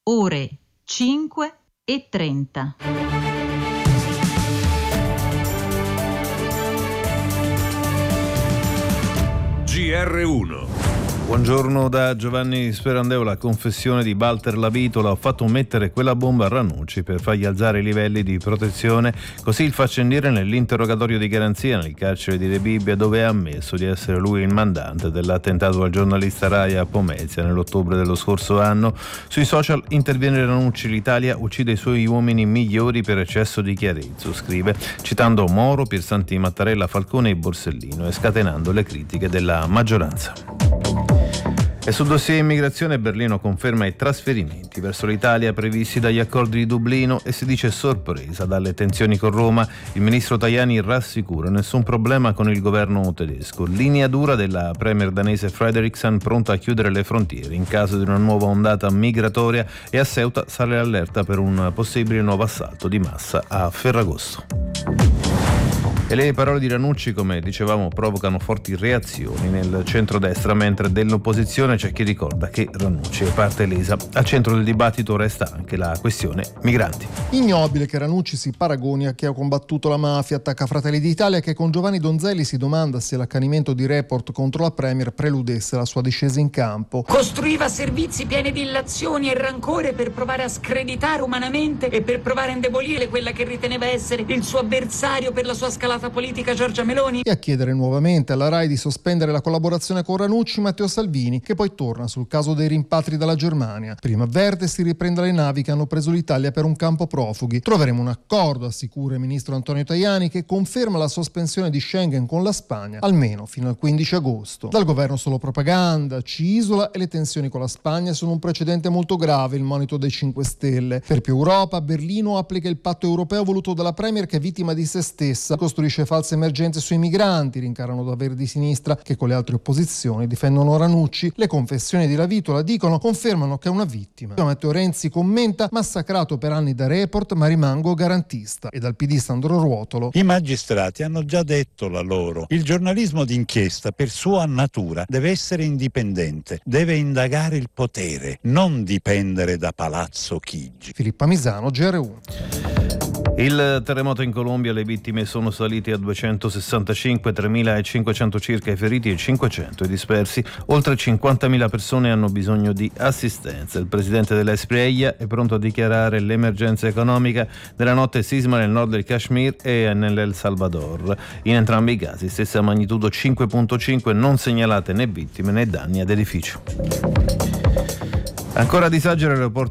ore 5:30. GR1. Buongiorno da Giovanni Sperandeo. La confessione di Walter Lavitola: ho fatto mettere quella bomba a Ranucci per fargli alzare i livelli di protezione. Così il faccendiere nell'interrogatorio di garanzia nel carcere di Rebibbia, dove ha ammesso di essere lui il mandante dell'attentato al giornalista Rai a Pomezia nell'ottobre dello scorso anno. Sui social interviene Ranucci: l'Italia uccide i suoi uomini migliori per eccesso di chiarezza, scrive, citando Moro, Piersanti, Mattarella, Falcone e Borsellino e scatenando le critiche della maggioranza. E sul dossier immigrazione Berlino conferma i trasferimenti verso l'Italia previsti dagli accordi di Dublino e si dice sorpresa dalle tensioni con Roma. Il ministro Tajani rassicura: nessun problema con il governo tedesco. Linea dura della premier danese Frederiksen, pronta a chiudere le frontiere in caso di una nuova ondata migratoria, e a Ceuta sale l'allerta per un possibile nuovo assalto di massa a Ferragosto. E le parole di Ranucci, come dicevamo, provocano forti reazioni nel centrodestra, mentre dell'opposizione c'è chi ricorda che Ranucci è parte lesa. Al centro del dibattito resta anche la questione migranti. Ignobile che Ranucci si paragoni a chi ha combattuto la mafia, attacca Fratelli d'Italia, che con Giovanni Donzelli si domanda se l'accanimento di Report contro la Premier preludesse la sua discesa in campo. Costruiva servizi pieni di illazioni e rancore per provare a screditare umanamente e per provare a indebolire quella che riteneva essere il suo avversario per la sua scalata politica, Giorgia Meloni. E a chiedere nuovamente alla Rai di sospendere la collaborazione con Ranucci Matteo Salvini, che poi torna sul caso dei rimpatri dalla Germania. Prima verde si riprende le navi che hanno preso l'Italia per un campo profughi. Troveremo un accordo, assicura il ministro Antonio Tajani, che conferma la sospensione di Schengen con la Spagna almeno fino al 15 agosto. Dal governo solo propaganda, ci isola, e le tensioni con la Spagna sono un precedente molto grave, il monito dei 5 Stelle. Per più Europa, Berlino applica il patto europeo voluto dalla Premier, che è vittima di se stessa, costruisce false emergenze sui migranti, rincarano da Verdi Sinistra, che con le altre opposizioni difendono Ranucci. Le confessioni di Lavitola, dicono, confermano che è una vittima. Matteo Renzi commenta: massacrato per anni da Report, ma rimango garantista. E dal PD Sandro Ruotolo: i magistrati hanno già detto la loro. Il giornalismo d'inchiesta, per sua natura, deve essere indipendente, deve indagare il potere, non dipendere da Palazzo Chigi. Filippa Misano, GR1. Il terremoto in Colombia: le vittime sono salite a 265, 3.500 circa i feriti e 500 i dispersi. Oltre 50.000 persone hanno bisogno di assistenza. Il presidente dell'Espriella è pronto a dichiarare l'emergenza economica. Nella notte sisma nel nord del Kashmir e nell'El Salvador. In entrambi i casi stessa magnitudo 5.5, non segnalate né vittime né danni ad edifici. Ancora disagi all'aeroporto